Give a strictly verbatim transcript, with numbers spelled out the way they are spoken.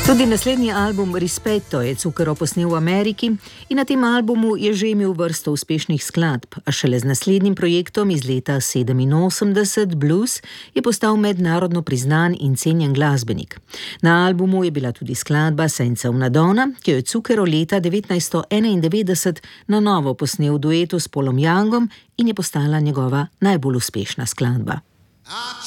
Tudi naslednji album Rispetto je Zucchero posnel v Ameriki in na tem albumu je že imel vrsto uspešnih skladb, a šele z naslednjim projektom iz leta sedeminosemdeset, Blues, je postal mednarodno priznan in cenjen glasbenik. Na albumu je bila tudi skladba Senza una donna, ki jo je Zucchero leta devetnajststo enaindevetdeset na novo posnel v duetu s Paulom Youngom in je postala njegova najbolj uspešna skladba.